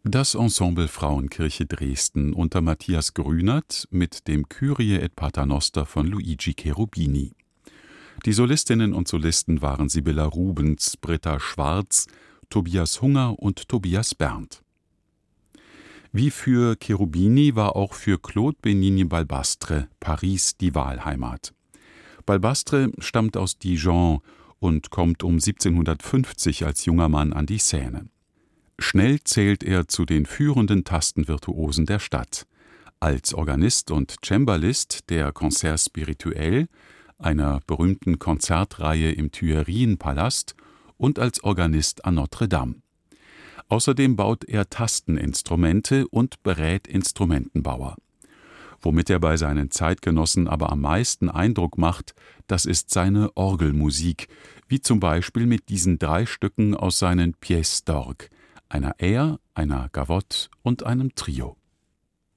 Das Ensemble Frauenkirche Dresden unter Matthias Grünert mit dem Kyrie et Paternoster von Luigi Cherubini. Die Solistinnen und Solisten waren Sibylla Rubens, Britta Schwarz, Tobias Hunger und Tobias Berndt. Wie für Cherubini war auch für Claude Benigni Balbastre Paris die Wahlheimat. Balbastre stammt aus Dijon und kommt um 1750 als junger Mann an die Seine. Schnell zählt er zu den führenden Tastenvirtuosen der Stadt. Als Organist und Cembalist der Concerts Spirituels, einer berühmten Konzertreihe im Tuilerienpalast, und als Organist an Notre Dame. Außerdem baut er Tasteninstrumente und berät Instrumentenbauer. Womit er bei seinen Zeitgenossen aber am meisten Eindruck macht, das ist seine Orgelmusik, wie zum Beispiel mit diesen 3 Stücken aus seinen Pièces d'Orgue, einer Air, einer Gavotte und einem Trio.